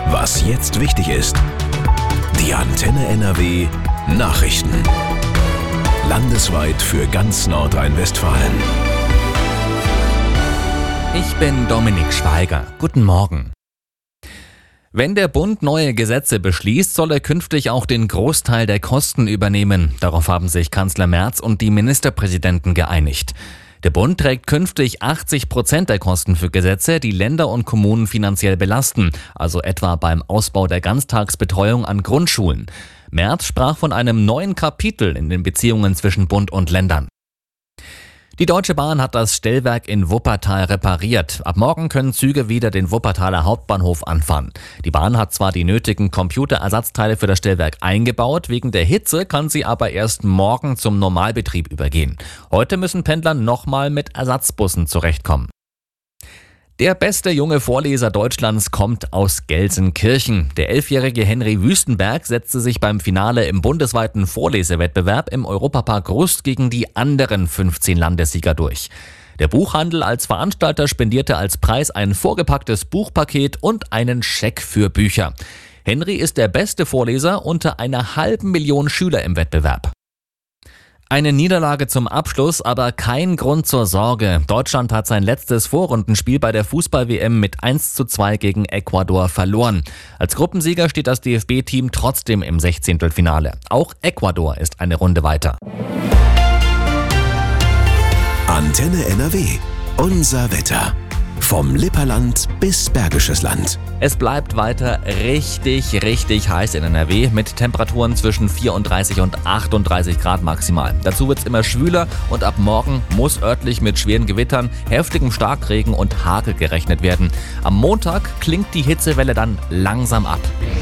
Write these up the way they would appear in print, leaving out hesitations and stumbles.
Was jetzt wichtig ist. Die Antenne NRW Nachrichten. Landesweit für ganz Nordrhein-Westfalen. Ich bin Dominik Schweiger. Guten Morgen. Wenn der Bund neue Gesetze beschließt, soll er künftig auch den Großteil der Kosten übernehmen. Darauf haben sich Kanzler Merz und die Ministerpräsidenten geeinigt. Der Bund trägt künftig 80% der Kosten für Gesetze, die Länder und Kommunen finanziell belasten, also etwa beim Ausbau der Ganztagsbetreuung an Grundschulen. Merz sprach von einem neuen Kapitel in den Beziehungen zwischen Bund und Ländern. Die Deutsche Bahn hat das Stellwerk in Wuppertal repariert. Ab morgen können Züge wieder den Wuppertaler Hauptbahnhof anfahren. Die Bahn hat zwar die nötigen Computerersatzteile für das Stellwerk eingebaut, wegen der Hitze kann sie aber erst morgen zum Normalbetrieb übergehen. Heute müssen Pendler nochmal mit Ersatzbussen zurechtkommen. Der beste junge Vorleser Deutschlands kommt aus Gelsenkirchen. Der 11-jährige Henry Wüstenberg setzte sich beim Finale im bundesweiten Vorlesewettbewerb im Europapark Rust gegen die anderen 15 Landessieger durch. Der Buchhandel als Veranstalter spendierte als Preis ein vorgepacktes Buchpaket und einen Scheck für Bücher. Henry ist der beste Vorleser unter 500.000 Schüler im Wettbewerb. Eine Niederlage zum Abschluss, aber kein Grund zur Sorge. Deutschland hat sein letztes Vorrundenspiel bei der Fußball-WM mit 1:2 gegen Ecuador verloren. Als Gruppensieger steht das DFB-Team trotzdem im 16. Finale. Auch Ecuador ist eine Runde weiter. Antenne NRW. Unser Wetter. Vom Lipperland bis Bergisches Land. Es bleibt weiter richtig heiß in NRW mit Temperaturen zwischen 34 und 38 Grad maximal. Dazu wird es immer schwüler und ab morgen muss örtlich mit schweren Gewittern, heftigem Starkregen und Hagel gerechnet werden. Am Montag klingt die Hitzewelle dann langsam ab.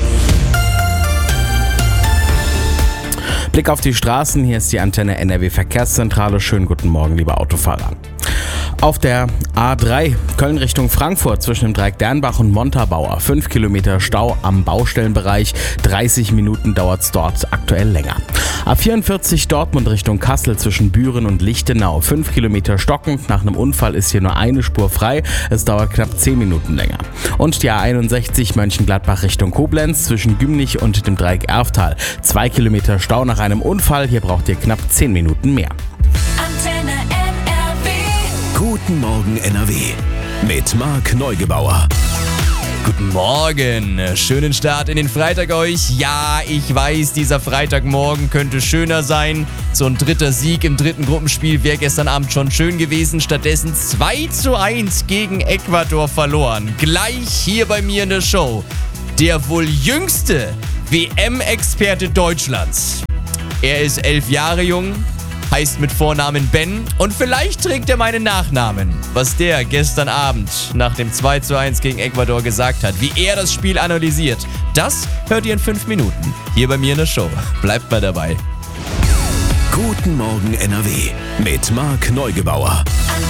Blick auf die Straßen, hier ist die Antenne NRW Verkehrszentrale. Schönen guten Morgen, liebe Autofahrer. Auf der A3 Köln Richtung Frankfurt zwischen dem Dreieck Dernbach und Montabaur 5 Kilometer Stau am Baustellenbereich, 30 Minuten dauert es dort aktuell länger. A44 Dortmund Richtung Kassel zwischen Büren und Lichtenau 5 Kilometer stockend, nach einem Unfall ist hier nur eine Spur frei, es dauert knapp 10 Minuten länger. Und die A61 Mönchengladbach Richtung Koblenz zwischen Gümnich und dem Dreieck Erftal 2 Kilometer Stau nach einem Unfall, hier braucht ihr knapp 10 Minuten mehr. Antenne NRW. Guten Morgen NRW. Mit Marc Neugebauer. Guten Morgen, schönen Start in den Freitag euch. Ja, ich weiß, dieser Freitagmorgen könnte schöner sein. So ein dritter Sieg im dritten Gruppenspiel wäre gestern Abend schon schön gewesen. Stattdessen 2:1 gegen Ecuador verloren. Gleich hier bei mir in der Show. Der wohl jüngste WM-Experte Deutschlands. Er ist 11 Jahre jung, heißt mit Vornamen Ben und vielleicht trägt er meinen Nachnamen. Was der gestern Abend nach dem 2:1 gegen Ecuador gesagt hat, wie er das Spiel analysiert, das hört ihr in 5 Minuten hier bei mir in der Show. Bleibt mal dabei. Guten Morgen NRW mit Marc Neugebauer.